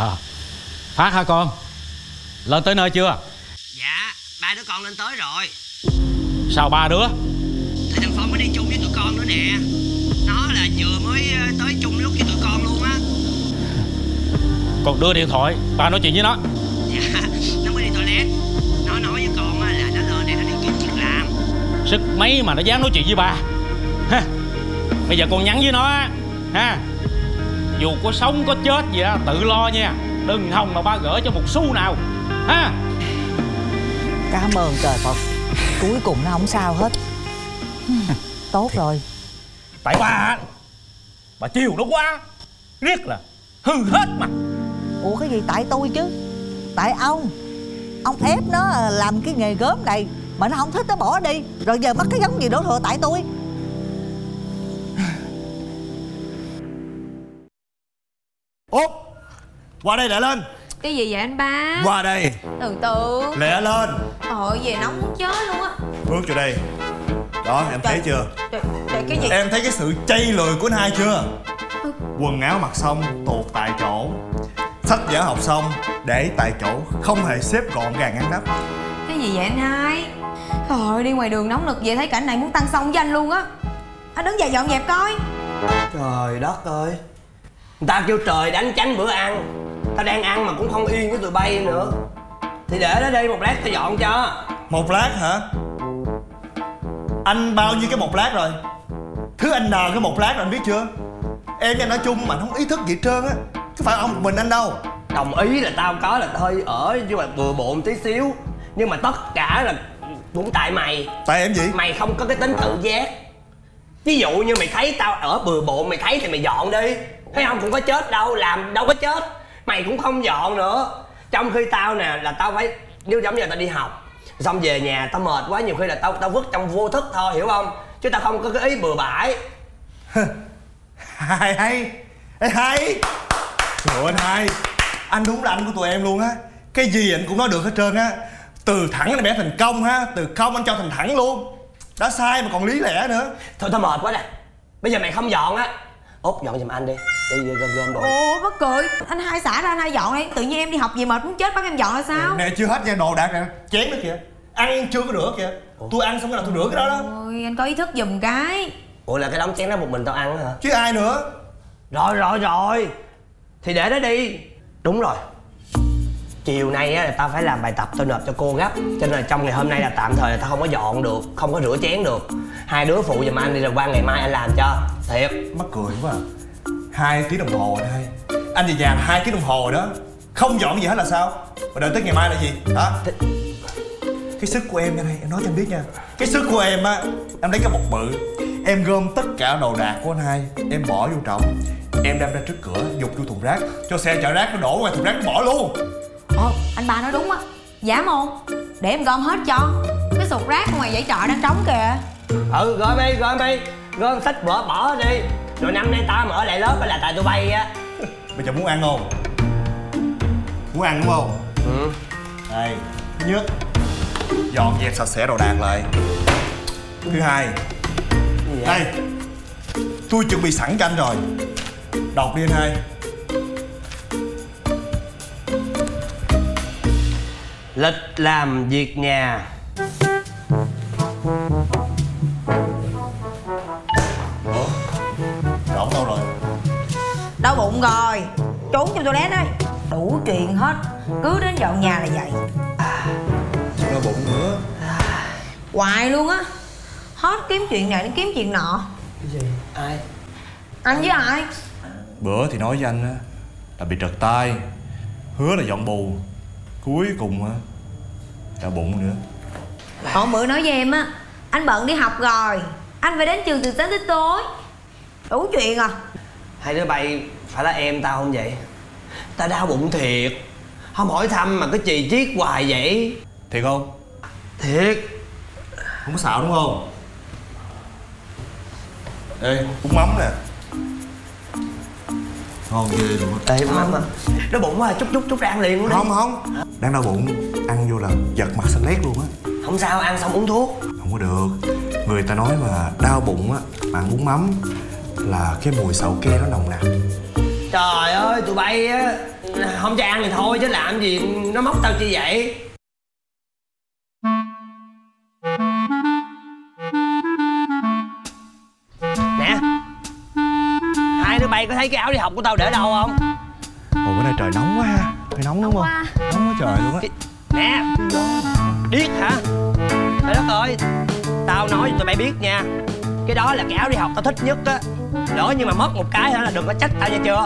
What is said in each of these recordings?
Phát hả con? Lên tới nơi chưa? Dạ, ba đứa con lên tới rồi. Sao ba đứa? Thì thằng Phong mới đi chung với tụi con nữa nè. Nó là vừa mới tới chung lúc với tụi con luôn á. Con đưa điện thoại, ba nói chuyện với nó. Dạ, nó mới đi toilet. Nó nói với con là nó lên đây nó đi kiếm việc làm. Sức mấy mà nó dám nói chuyện với ba ha. Bây giờ con nhắn với nó ha, dù có sống có chết gì đó tự lo nha, đừng hòng mà ba gửi cho một xu nào ha. Cảm ơn trời Phật, cuối cùng nó không sao hết. Tốt rồi. Tại bà chiều nó quá, riết là hư hết mà. Ủa cái gì tại tôi chứ? Tại ông ép nó làm cái nghề gớm này mà nó không thích nó bỏ đi, rồi giờ mất cái giống gì đổ thừa tại tôi. Út, qua đây lẹ lên. Cái gì vậy anh ba? Qua đây. Từ từ. Lẹ lên. Về nóng muốn chết luôn á. Bước vô đây. Đó, em thấy chưa? Trời, cái gì? Em thấy cái sự chây lười của anh hai chưa? Quần áo mặc xong tuột tại chỗ, sách vở học xong để tại chỗ, không hề xếp gọn gàng ngăn nắp. Cái gì vậy anh hai? Trời ơi, đi ngoài đường nóng nực về thấy cảnh này muốn tăng xong với anh luôn á. Anh đứng dậy dọn dẹp coi. Trời đất ơi, người ta kêu trời đánh tránh bữa ăn. Tao đang ăn mà cũng không yên với tụi bay nữa. Thì để đó đi, một lát tao dọn cho. Một lát hả? Anh bao nhiêu cái một lát rồi? Thứ anh nờ cái một lát rồi anh biết chưa? Em với anh nói chung mà không ý thức gì hết trơn á. Chứ phải ông một mình anh đâu. Đồng ý là tao có là hơi ở nhưng mà bừa bộn tí xíu. Nhưng mà tất cả là cũng tại mày. Tại em gì? Mày không có cái tính tự giác. Ví dụ như mày thấy tao ở bừa bộn, mày thấy thì mày dọn đi. Thấy không, cũng có chết đâu, làm đâu có chết. Mày cũng không dọn nữa. Trong khi tao nè là tao phải, nếu giống như tao đi học xong về nhà tao mệt quá, nhiều khi là tao vứt trong vô thức thôi, hiểu không? Chứ tao không có cái ý bừa bãi. Hay trời ơi anh hai, anh đúng là anh của tụi em luôn á. Cái gì anh cũng nói được hết trơn á. Từ thẳng anh bẻ thành công ha, từ không anh cho thành thẳng luôn. Đã sai mà còn lý lẽ nữa. Thôi tao mệt quá nè, bây giờ mày không dọn á, Út dọn giùm anh đi gom đồ. Ồ mắc cười, anh hai xả ra anh hai dọn đi. Tự nhiên em đi học về mệt muốn chết bắt em dọn là sao? Nè chưa hết nha, đồ đạc nè, chén nữa kìa. Ăn chưa có rửa kìa. Tôi ăn xong cái nào tôi rửa cái đó đó. Ôi anh có ý thức giùm cái. Ủa là cái đống chén đó một mình tao ăn hả? Chứ ai nữa. Rồi thì để đó đi. Đúng rồi, chiều nay á là tao phải làm bài tập tao nộp cho cô gấp. Cho nên là trong ngày hôm nay là tạm thời là tao không có dọn được, không có rửa chén được. Hai đứa phụ giùm anh đi rồi qua ngày mai anh làm cho. Thiệt. Mắc cười quá à. 2 tiếng đồng hồ thôi. Anh về nhà 2 tiếng đồng hồ rồi đó. Không dọn gì hết là sao? Mà đợi tới ngày mai là gì? Hả? Cái sức của em này, em nói cho anh biết nha. Cái sức của em á, em lấy cái bọc bự, em gom tất cả đồ đạc của anh hai, em bỏ vô trọng, em đem ra trước cửa, dục vô thùng rác, cho xe chở rác nó đổ ngoài thùng rác nó bỏ luôn. Anh ba nói đúng á. Dám không? Để em gom hết cho. Cái sụt rác ngoài dãy trọ đang trống kìa. Gom đi, gom sách vở bỏ đi. Rồi năm nay tao mở lại lớp là tại tụi bay á. Bây giờ muốn ăn không? Muốn ăn đúng không? Ừ. Đây, thứ nhất, dọn dẹp sạch sẽ đồ đạc lại. Thứ hai, đây, tôi chuẩn bị sẵn cho anh rồi. Đọc đi anh hai. Lịch làm việc nhà. Ủa? Rỗng đâu rồi? Đau bụng rồi, trốn trong toilet đấy. Đủ chuyện hết, cứ đến dọn nhà là vậy. Đau bụng nữa. Hoài luôn á. Hết kiếm chuyện này đến kiếm chuyện nọ. Cái gì? Ai? Anh với ai? Bữa thì nói với anh á là bị trật tay, hứa là dọn bù, cuối cùng á đau bụng nữa. Hôm bữa nói với em á, anh bận đi học rồi, anh phải đến trường từ sáng tới tối. Đủ chuyện à. Hai đứa bay phải là em tao không vậy? Tao đau bụng thiệt. Không hỏi thăm mà cứ chì chiết hoài vậy. Thiệt không? Thiệt. Không có xạo đúng không? Ê, bún mắm nè. Ngon ghê luôn á. Ê mắm à, đau bụng quá, chút ra ăn liền luôn đi. Không, đang đau bụng, ăn vô là giật mặt xanh lét luôn á. Không sao, ăn xong uống thuốc. Không có được. Người ta nói mà đau bụng á, mà ăn bún mắm là cái mùi sậu ke nó nồng nặc. Trời ơi, tụi bay á không cho ăn thì thôi chứ làm gì nó móc tao chi vậy. Nè, hai đứa bay có thấy cái áo đi học của tao để đâu không? Ồ, bữa nay trời nóng quá ha. Trời nóng đúng không? Nóng quá trời luôn á. Nè, điếc hả? Trời đất ơi, tao nói cho tụi bay biết nha, cái đó là cái áo đi học tao thích nhất á. Lỡ như mà mất một cái hả là đừng có trách tao nha chưa.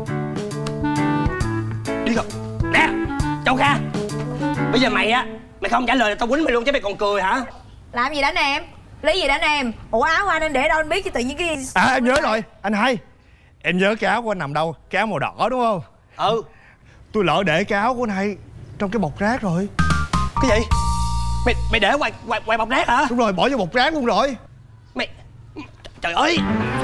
Điếc không? Nè, Châu Kha, bây giờ mày á, mày không trả lời là tao quýnh mày luôn chứ mày còn cười hả? Làm gì đánh em? Lý gì đánh em? Ủa áo của anh để đâu anh biết chứ tự nhiên cái... À em nhớ rồi, anh Hai. Em nhớ cái áo của anh nằm đâu? Cái áo màu đỏ đúng không? Ừ. Tôi lỡ để cái áo của anh Hai trong cái bọc rác rồi. Cái gì? Mày để ngoài bọc rác hả? Đúng rồi, bỏ vô bọc rác luôn rồi. Mày... Trời ơi.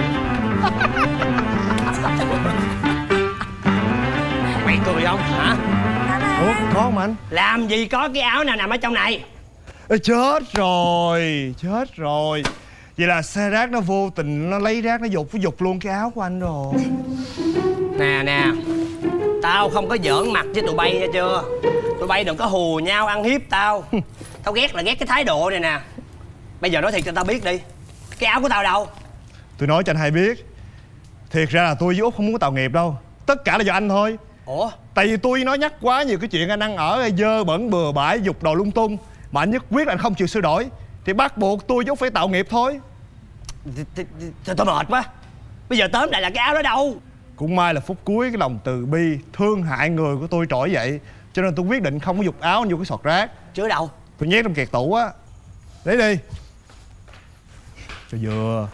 Mày cười không hả? Ủa, có không anh? Làm gì có cái áo nào nằm ở trong này? Ê, chết rồi. Vậy là xe rác nó vô tình nó lấy rác nó giục luôn cái áo của anh rồi. Nè, tao không có giỡn mặt với tụi bay nha chưa. Tụi bay đừng có hù nhau ăn hiếp tao. Tao ghét cái thái độ này nè. Bây giờ nói thiệt cho tao biết đi, cái áo của tao đâu? Tôi nói cho anh Hai biết, thiệt ra là tôi với Út không muốn có tạo nghiệp đâu. Tất cả là do anh thôi. Ủa? Tại vì tôi nói nhắc quá nhiều cái chuyện anh ăn ở dơ bẩn bừa bãi, giục đồ lung tung, mà anh nhất quyết là anh không chịu sửa đổi, thì bắt buộc tôi với Út phải tạo nghiệp thôi. Tao mệt quá. Bây giờ tóm lại là cái áo đó đâu? Cũng may là phút cuối cái lòng từ bi thương hại người của tôi trỗi dậy, cho nên tôi quyết định không có giục áo anh vô cái sọt rác. Chứ ở đâu? Tôi nhét trong kẹt tủ á. Lấy đi cho vừa.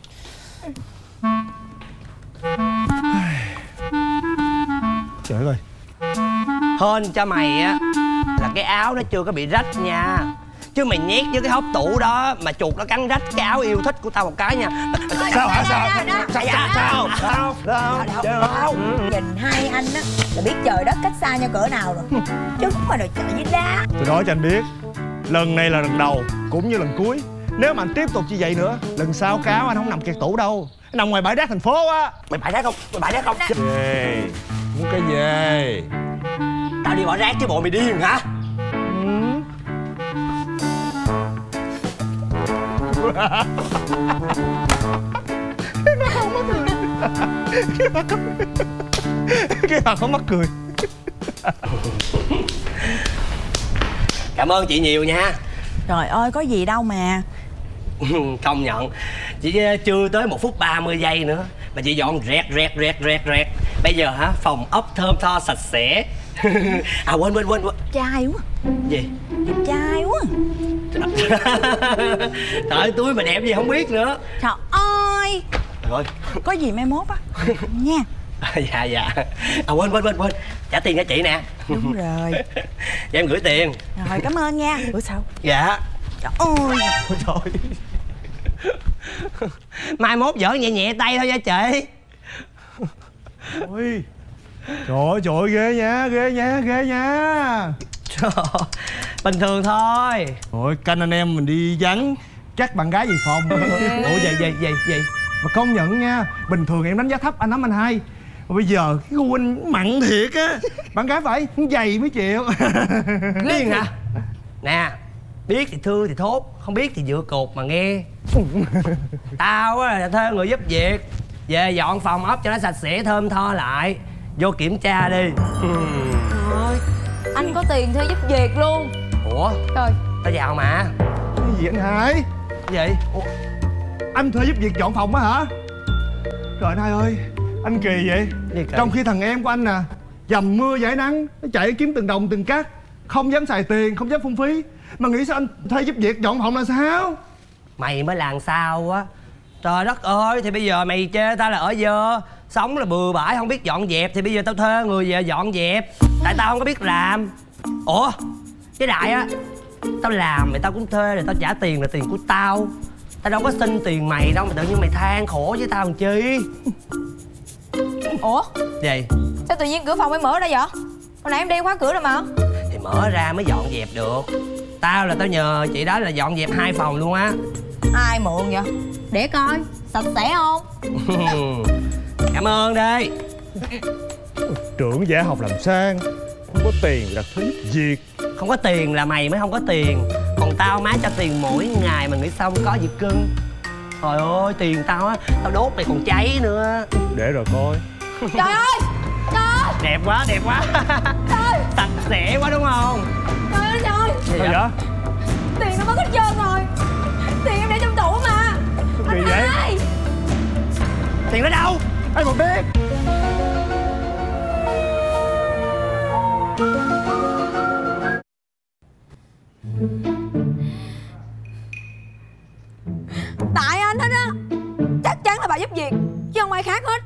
Trời ơi. Hên cho mày á là cái áo nó chưa có bị rách nha, chứ mày nhét với cái hốc tủ đó mà chuột nó cắn rách cái áo yêu thích của tao một cái nha. Sao hả? Sao? Nhìn hai anh á là biết trời đất cách xa nhau cỡ nào rồi. Trứng mà đòi chọi với đá. Tôi nói cho anh biết, lần này là lần đầu cũng như lần cuối. Nếu mà anh tiếp tục như vậy nữa, lần sau cái áo anh không nằm kẹt tủ đâu, anh nằm ngoài bãi rác thành phố á. Mày bãi rác không? Về. Muốn cái về. Tao đi bỏ rác chứ bộ mày điên hả? Cái mặt không mắc cười. Cảm ơn chị nhiều nha. Trời ơi có gì đâu mà. Công nhận. Chỉ chưa tới 1 phút 30 giây nữa mà chị dọn rẹt. Bây giờ hả, phòng ốc thơm tho sạch sẽ. À quên. Trai quá. Gì? Đẹp trai quá. Trời ơi, túi mà đẹp gì không biết nữa. Trời ơi. Rồi. Có gì mai mốt á nha. Dạ. À quên. Trả tiền cho chị nè. Đúng rồi. Cho em gửi tiền. Rồi cảm ơn nha. Ủa sao? Dạ. Trời ơi. Trời. Mai mốt giỡn nhẹ tay thôi nha chị. Ôi. Trời ơi, ghê nha. Bình thường thôi. Ôi, canh anh em mình đi vắng chắc bạn gái về phòng. Ủa vậy Mà công nhận nha, bình thường em đánh giá thấp anh lắm anh Hai, mà bây giờ cái gu anh mặn thiệt á. Bạn gái phải dày mới chịu. Điên hả? Nè, biết thì thưa thì thốt, không biết thì dựa cột mà nghe. Tao á là thuê người giúp việc, về dọn phòng ốc cho nó sạch sẽ thơm tho lại. Vô kiểm tra đi. Trời, anh có tiền thuê giúp việc luôn. Ủa? Trời. Tao giàu mà. Cái gì anh Hai? Cái gì? Ủa, anh thuê giúp việc dọn phòng á hả? Trời anh Hai ơi, anh kỳ vậy. Trong khi thằng em của anh nè, dầm mưa dãi nắng, nó chạy kiếm từng đồng từng cát, không dám xài tiền, không dám phung phí, mà nghĩ sao anh thuê giúp việc dọn phòng là sao? Mày mới làm sao á. Trời đất ơi, thì bây giờ mày chê tao là ở dơ, sống là bừa bãi không biết dọn dẹp, thì bây giờ tao thuê người về dọn dẹp, tại tao không có biết làm. Ủa, cái Đại á, tao làm mày tao cũng thuê rồi tao trả tiền là tiền của tao. Tao đâu có xin tiền mày đâu mà tự nhiên mày than khổ với tao làm chi. Ủa? Gì? Sao tự nhiên cửa phòng em mở ra vậy? Hồi nãy em đi khóa cửa rồi mà. Thì mở ra mới dọn dẹp được. Tao nhờ chị đó là dọn dẹp 2 phòng luôn á. Ai mượn vậy? Để coi, sạch sẽ không? Cảm ơn đi. Trưởng giả học làm sang, không có tiền đặt thứ giúp việc. Không có tiền là mày mới không có tiền. Còn tao má cho tiền mỗi ngày mà nghĩ xong có việc cưng. Trời ơi, tiền tao á, tao đốt mày còn cháy nữa. Để rồi coi. Trời ơi! Trời ơi! Đẹp quá, đẹp quá. Trời! Sạch sẽ quá đúng không? Trời ơi trời! Sao vậy? Tiền nó mất hết trơn rồi. Tiền em để trong tủ mà. Kỳ vậy? Hai! Tiền ở đâu? Ai mà biết. Tại anh hết á. Chắc chắn là bà giúp việc chứ không ai khác hết.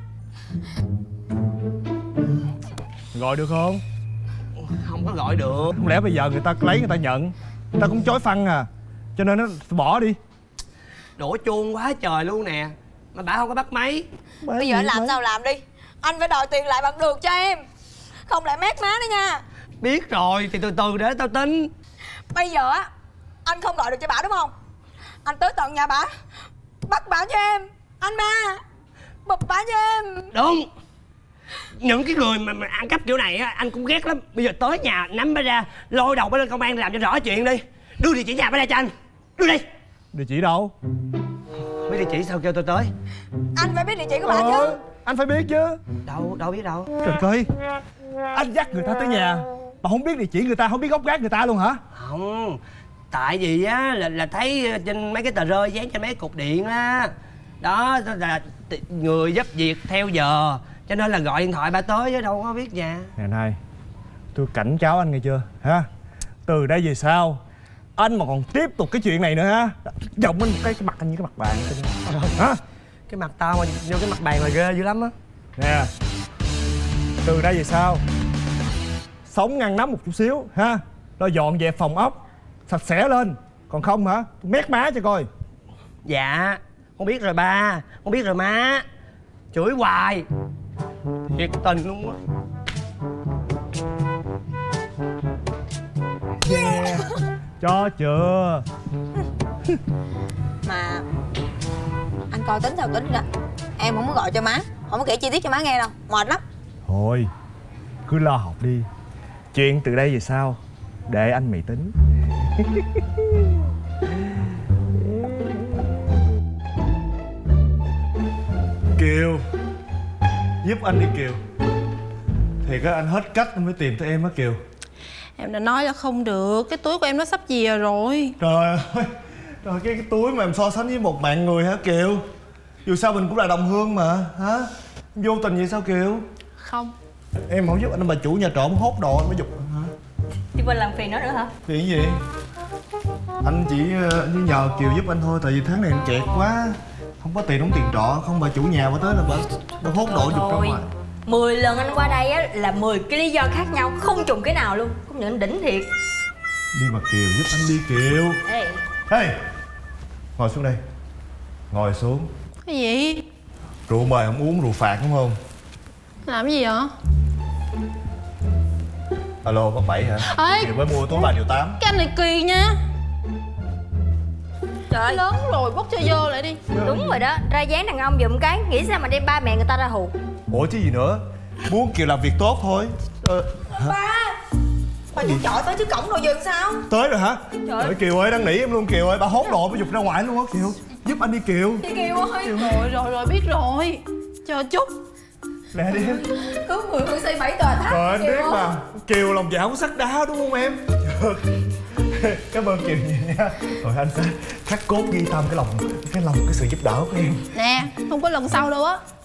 Gọi được không? Không có gọi được. Không lẽ bây giờ người ta lấy người ta nhận, người ta cũng chối phăng à, cho nên nó bỏ đi. Đổ chuông quá trời luôn nè. Mà bà không có bắt máy. Bây giờ anh làm sao làm đi. Anh phải đòi tiền lại bằng được cho em. Không lại mát má nữa nha. Biết rồi thì từ từ để tao tính. Bây giờ á, anh không gọi được cho bà đúng không? Anh tới tận nhà bà, bắt bà cho em. Anh ba, bụp bà cho em. Đúng. Những cái người mà ăn cắp kiểu này á, anh cũng ghét lắm. Bây giờ tới nhà nắm bà ra, lôi đầu bà lên công an làm cho rõ chuyện đi. Đưa địa chỉ nhà bà ra cho anh. Đưa đi. Địa chỉ đâu? Mấy địa chỉ sao kêu tôi tới? Anh phải biết địa chỉ của bà chứ. Anh phải biết chứ. Đâu biết đâu. Trời ơi, anh dắt người ta tới nhà mà không biết địa chỉ người ta, không biết gốc gác người ta luôn hả? Không. Tại vì á là thấy trên mấy cái tờ rơi dán trên mấy cục điện á. Đó là người giúp việc theo giờ, cho nên là gọi điện thoại bà tới chứ đâu có biết nhà. Nè này, tôi cảnh cáo anh nghe chưa ha? Từ đây về sau anh mà còn tiếp tục cái chuyện này nữa ha, giọng anh cái mặt anh như cái mặt bàn hả? Cái mặt tao mà vô cái mặt bàn là ghê dữ lắm á. Nè, từ đây về sau sống ngăn nắp một chút xíu ha, lo dọn dẹp phòng ốc sạch sẽ lên, còn không hả tôi mét má cho coi. Dạ, con biết rồi ba, con biết rồi má. Chửi hoài thiệt tình luôn á. Yeah. Cho chưa? Mà anh coi tính sao tính đó. Em không có gọi cho má, không có kể chi tiết cho má nghe đâu, mệt lắm. Thôi cứ lo học đi, chuyện từ đây về sau để anh mày tính. Kiều, giúp anh đi Kiều. Thiệt á, anh hết cách anh mới tìm tới em á Kiều. Em đã nói là không được, cái túi của em nó sắp chìa rồi. Trời ơi, rồi cái túi mà em so sánh với một mạng người hả Kiều? Dù sao mình cũng là đồng hương mà, hả? Vô tình vậy sao Kiều? Không. Em không giúp anh bà chủ nhà trọ hốt đồ anh mới giục hả? Chị Vinh làm phiền nó nữa hả? Thì cái gì? Anh chỉ nhờ Kiều giúp anh thôi, tại vì tháng này anh kẹt quá, không có tiền đóng tiền trọ, không bà chủ nhà bà tới là bà hốt đồ giục ra ngoài. 10 lần anh qua đây á là 10 cái lý do khác nhau, không trùng cái nào luôn. Không nhận anh đỉnh thiệt. Đi mà Kiều, giúp anh đi Kiều. Ê, Hey, ngồi xuống đây. Ngồi xuống. Cái gì? Rượu mời không uống, rượu phạt đúng không? Làm cái gì vậy? Alo, bác Bảy hả? Ê! Kiều mới mua túi 3 triệu 8. Cái anh này kỳ nha. trời Lớn rồi bốc cho vô lại đi. đúng rồi đó, ra dáng đàn ông giùm cái. Nghĩ sao mà đem ba mẹ người ta ra hù. Ủa chứ gì nữa, muốn Kiều làm việc tốt thôi. Bà chủ trọ tới chứ cổng rồi giờ sao? Tới rồi hả? Trời ơi Kiều ơi, đang nỉ em luôn Kiều ơi, bà hốt đồ bà giục ra ngoài luôn á Kiều. Giúp anh đi Kiều. Chị Kiều ơi, Rồi biết rồi. Chờ chút. Lẹ đi em. cứu người hương xây 7 tòa tháp. Trời anh biết mà, Kiều lòng dạ không sắt đá đúng không em? Cảm ơn Kiều nhiều nha. Rồi anh sẽ khắc cốt ghi tâm cái lòng cái sự giúp đỡ của em. Nè, không có lần sau đâu á.